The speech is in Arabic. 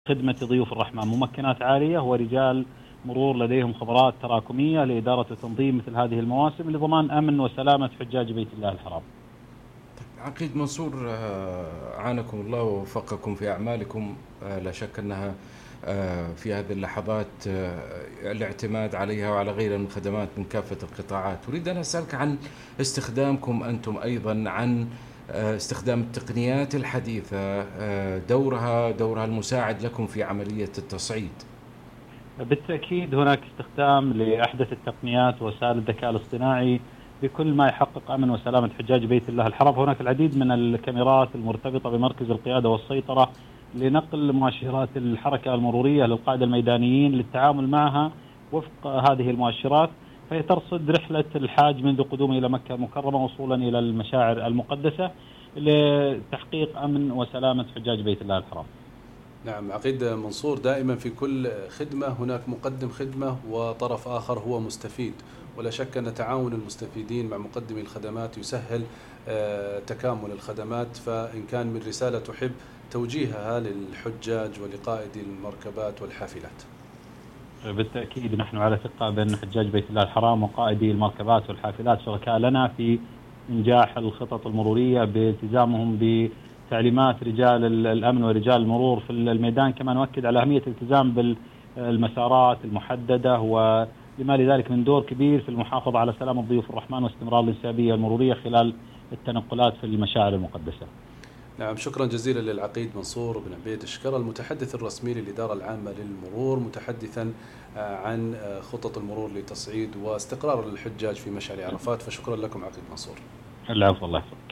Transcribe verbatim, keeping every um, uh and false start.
خدمة ضيوف الرحمن ممكنات عالية ورجال مرور لديهم خبرات تراكمية لإدارة وتنظيم مثل هذه المواسم لضمان أمن وسلامة حجاج بيت الله الحرام. عقيد منصور، أعانكم الله ووفقكم في أعمالكم. لا شك أنها في هذه اللحظات الاعتماد عليها وعلى غيرها من خدمات من كافة القطاعات. أريد أن أسألك عن استخدامكم أنتم أيضا، عن استخدام التقنيات الحديثة، دورها دورها المساعد لكم في عملية التصعيد. بالتأكيد هناك استخدام لأحدث التقنيات ووسائل الذكاء الاصطناعي بكل ما يحقق أمن وسلامة حجاج بيت الله الحرام. هناك العديد من الكاميرات المرتبطة بمركز القيادة والسيطرة لنقل مؤشرات الحركة المرورية للقادة الميدانيين للتعامل معها وفق هذه المؤشرات، فهي ترصد رحلة الحاج منذ قدومه إلى مكة المكرمة وصولا إلى المشاعر المقدسة لتحقيق أمن وسلامة حجاج بيت الله الحرام. نعم عقيد منصور، دائما في كل خدمة هناك مقدم خدمة وطرف آخر هو مستفيد، ولا شك أن تعاون المستفيدين مع مقدمي الخدمات يسهل تكامل الخدمات. فإن كان من رسالة تحب توجيهها للحجاج ولقائدي المركبات والحافلات. بالتأكيد نحن على ثقة بأن حجاج بيت الله الحرام وقائدي المركبات والحافلات شركاء لنا في إنجاح الخطط المرورية بالتزامهم بتعليمات رجال الأمن ورجال المرور في الميدان. كما نؤكد على أهمية الالتزام بالمسارات المحددة، ولما لذلك من دور كبير في المحافظة على سلامة ضيوف الرحمن واستمرار الانسيابية المرورية خلال التنقلات في المشاعر المقدسة. نعم، شكرا جزيلا للعقيد منصور بن عبيد الشكر، المتحدث الرسمي للإدارة العامة للمرور، متحدثا عن خطط المرور لتصعيد واستقرار الحجاج في مشعر عرفات. فشكرا لكم عقيد منصور. العفو، الله يحفظك.